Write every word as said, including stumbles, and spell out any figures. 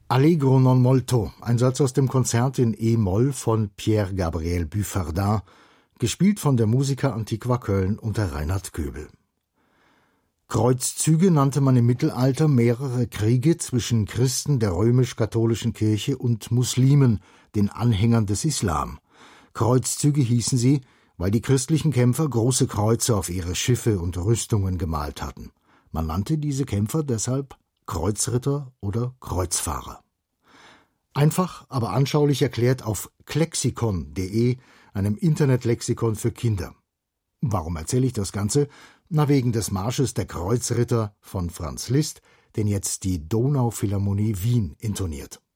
Allegro non molto, ein Satz aus dem Konzert in E-Moll von Pierre Gabriel Buffardin, gespielt von der Musiker Antiqua Köln unter Reinhard Göbel. Kreuzzüge nannte man im Mittelalter mehrere Kriege zwischen Christen der römisch-katholischen Kirche und Muslimen, den Anhängern des Islam. Kreuzzüge hießen sie, weil die christlichen Kämpfer große Kreuze auf ihre Schiffe und Rüstungen gemalt hatten. Man nannte diese Kämpfer deshalb Kreuzritter oder Kreuzfahrer. Einfach, aber anschaulich erklärt auf klexikon punkt de, einem Internetlexikon für Kinder. Warum erzähle ich das Ganze? Na, wegen des Marsches der Kreuzritter von Franz Liszt, den jetzt die Donauphilharmonie Wien intoniert.